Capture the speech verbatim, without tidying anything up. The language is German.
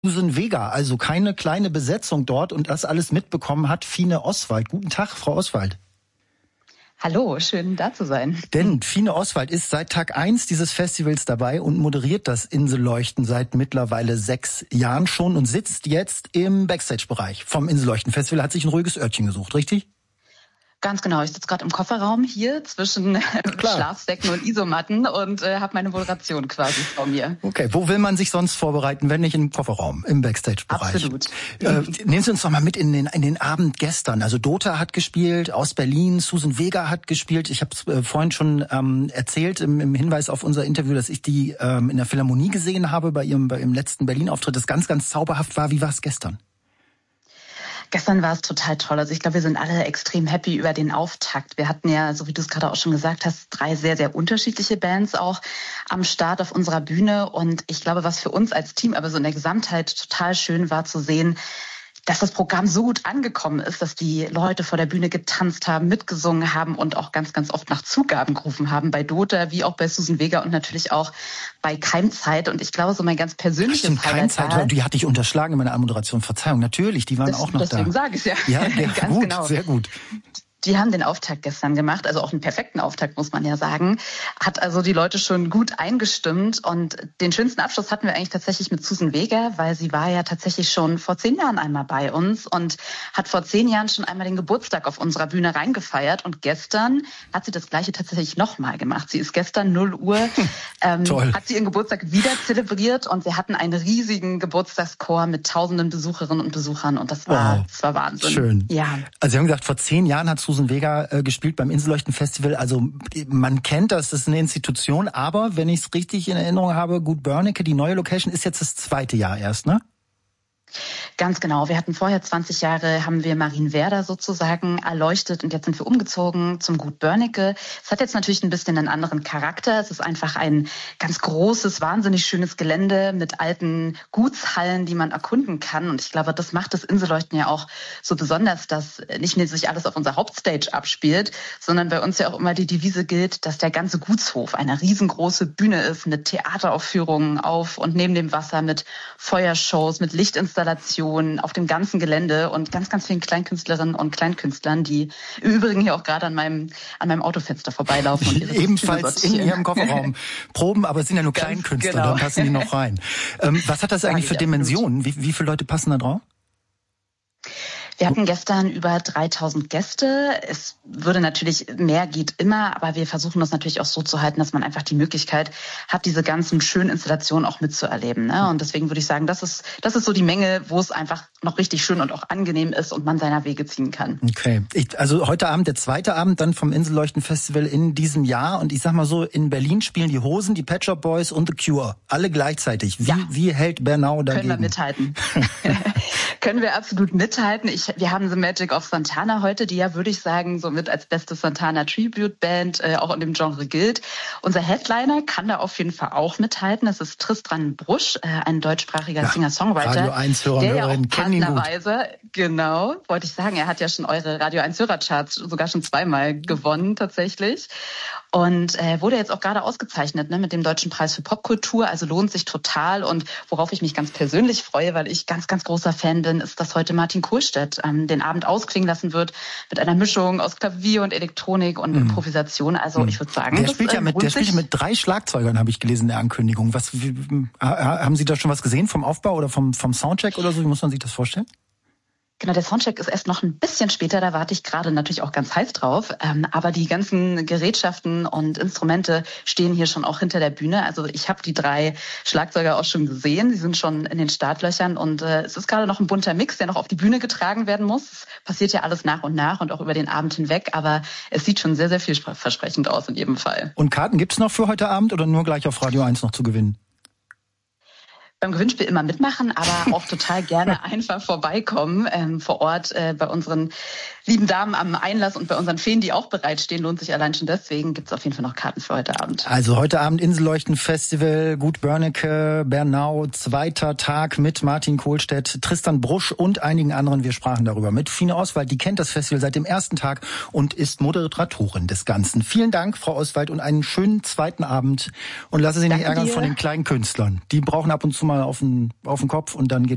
Susan Vega, also keine kleine Besetzung dort, und das alles mitbekommen hat Fine Oswald. Guten Tag, Frau Oswald. Hallo, schön da zu sein. Denn Fine Oswald ist seit Tag eins dieses Festivals dabei und moderiert das Inselleuchten seit mittlerweile sechs Jahren schon und sitzt jetzt im Backstage-Bereich vom Inselleuchten-Festival, hat sich ein ruhiges Örtchen gesucht, richtig? Ganz genau, ich sitze gerade im Kofferraum hier zwischen Klar. Schlafsäcken und Isomatten und äh, habe meine Moderation quasi vor mir. Okay, wo will man sich sonst vorbereiten, wenn nicht im Kofferraum, im Backstage-Bereich? Absolut. Äh, nehmen Sie uns doch mal mit in den, in den Abend gestern. Also Dota hat gespielt, aus Berlin, Susan Vega hat gespielt. Ich habe es äh, vorhin schon ähm, erzählt im, im Hinweis auf unser Interview, dass ich die ähm, in der Philharmonie gesehen habe bei ihrem, bei ihrem letzten Berlin-Auftritt, das ganz, ganz zauberhaft war. Wie war es gestern? Gestern war es total toll. Also ich glaube, wir sind alle extrem happy über den Auftakt. Wir hatten ja, so wie du es gerade auch schon gesagt hast, drei sehr, sehr unterschiedliche Bands auch am Start auf unserer Bühne. Und ich glaube, was für uns als Team aber so in der Gesamtheit total schön war zu sehen, dass das Programm so gut angekommen ist, dass die Leute vor der Bühne getanzt haben, mitgesungen haben und auch ganz, ganz oft nach Zugaben gerufen haben. Bei Dota wie auch bei Susan Vega und natürlich auch bei Keimzeit. Und ich glaube, so mein ganz persönliches Stimmt, Highlight Keimzeit, war, die hatte ich unterschlagen in meiner Anmoderation. Verzeihung, natürlich, die waren das, auch noch deswegen da. Deswegen sage ich ja. Ja, ganz gut, genau. Sehr gut. Die haben den Auftakt gestern gemacht, also auch einen perfekten Auftakt, muss man ja sagen. Hat also die Leute schon gut eingestimmt. Und den schönsten Abschluss hatten wir eigentlich tatsächlich mit Susan Vega, weil sie war ja tatsächlich schon vor zehn Jahren einmal bei uns und hat vor zehn Jahren schon einmal den Geburtstag auf unserer Bühne reingefeiert. Und gestern hat sie das Gleiche tatsächlich nochmal gemacht. Sie ist gestern null Uhr, ähm, hat sie ihren Geburtstag wieder zelebriert und wir hatten einen riesigen Geburtstagschor mit tausenden Besucherinnen und Besuchern. Und das war, wow. das war Wahnsinn. Schön. Ja. Also Sie haben gesagt, vor zehn Jahren hat Susan Vega äh, gespielt beim Inselleuchten-Festival. Also man kennt das, das ist eine Institution, aber wenn ich es richtig in Erinnerung habe, Gut Börnecke, die neue Location, ist jetzt das zweite Jahr erst, ne? Ganz genau. Wir hatten vorher zwanzig Jahre, haben wir Marienwerder sozusagen erleuchtet und jetzt sind wir umgezogen zum Gut Börnecke. Es hat jetzt natürlich ein bisschen einen anderen Charakter. Es ist einfach ein ganz großes, wahnsinnig schönes Gelände mit alten Gutshallen, die man erkunden kann. Und ich glaube, das macht das Inselleuchten ja auch so besonders, dass nicht nur sich alles auf unserer Hauptstage abspielt, sondern bei uns ja auch immer die Devise gilt, dass der ganze Gutshof eine riesengroße Bühne ist mit Theateraufführungen auf und neben dem Wasser mit Feuershows, mit Lichtinstallationen auf dem ganzen Gelände und ganz, ganz vielen Kleinkünstlerinnen und Kleinkünstlern, die im Übrigen hier auch gerade an meinem, an meinem Autofenster vorbeilaufen. Und ihre ebenfalls in ihrem Kofferraum proben, aber es sind ja nur Kleinkünstler, genau. Dann passen die noch rein. Ähm, was hat das eigentlich für Dimensionen? Wie, wie viele Leute passen da drauf? Wir hatten gestern über dreitausend Gäste. Es würde natürlich, mehr geht immer, aber wir versuchen das natürlich auch so zu halten, dass man einfach die Möglichkeit hat, diese ganzen schönen Installationen auch mitzuerleben. Ne? Und deswegen würde ich sagen, das ist, das ist so die Menge, wo es einfach noch richtig schön und auch angenehm ist und man seiner Wege ziehen kann. Okay, ich, also heute Abend der zweite Abend dann vom Inselleuchten-Festival in diesem Jahr. Und ich sag mal so, in Berlin spielen die Hosen, die Pet Shop Boys und The Cure. Alle gleichzeitig. Wie, ja. wie hält Bernau dagegen? Können wir mithalten. Können wir absolut mithalten. Ich, wir haben The Magic of Santana heute, die ja, würde ich sagen, somit als beste Santana-Tribute-Band äh, auch in dem Genre gilt. Unser Headliner kann da auf jeden Fall auch mithalten. Das ist Tristan Brusch, äh, ein deutschsprachiger ja, Singer-Songwriter. Radio eins Hörer und Hörerinnen kennen ihn gut. Genau, wollte ich sagen. Er hat ja schon eure Radio eins Hörercharts sogar schon zweimal gewonnen, tatsächlich. Und äh, wurde jetzt auch gerade ausgezeichnet, ne, mit dem Deutschen Preis für Popkultur. Also lohnt sich total. Und worauf ich mich ganz persönlich freue, weil ich ganz, ganz großer Fan bin, ist, dass heute Martin Kohlstedt ähm, den Abend ausklingen lassen wird mit einer Mischung aus Klavier und Elektronik und mhm. Improvisation. Also ich würde sagen, der das spielt ja mit, der spielt ja mit drei Schlagzeugern, habe ich gelesen in der Ankündigung. Was wie, haben Sie da schon was gesehen vom Aufbau oder vom vom Soundcheck oder so? Wie muss man sich das vorstellen? Genau, der Soundcheck ist erst noch ein bisschen später, da warte ich gerade natürlich auch ganz heiß drauf. Ähm, aber die ganzen Gerätschaften und Instrumente stehen hier schon auch hinter der Bühne. Also ich habe die drei Schlagzeuger auch schon gesehen, sie sind schon in den Startlöchern und äh, es ist gerade noch ein bunter Mix, der noch auf die Bühne getragen werden muss. Es passiert ja alles nach und nach und auch über den Abend hinweg, aber es sieht schon sehr, sehr vielversprechend aus in jedem Fall. Und Karten gibt's noch für heute Abend oder nur gleich auf Radio eins noch zu gewinnen? Beim Gewinnspiel immer mitmachen, aber auch total gerne einfach vorbeikommen. Ähm, vor Ort äh, bei unseren lieben Damen am Einlass und bei unseren Feen, die auch bereitstehen, lohnt sich allein schon deswegen. Gibt es auf jeden Fall noch Karten für heute Abend. Also heute Abend Inselleuchten-Festival, Gut Börnecke, Bernau, zweiter Tag mit Martin Kohlstedt, Tristan Brusch und einigen anderen. Wir sprachen darüber mit Fine Oswald, die kennt das Festival seit dem ersten Tag und ist Moderatorin des Ganzen. Vielen Dank, Frau Oswald, und einen schönen zweiten Abend. Und lassen Sie sich nicht ärgern von den kleinen Künstlern. Die brauchen ab und zu mal auf den, auf den Kopf und dann geht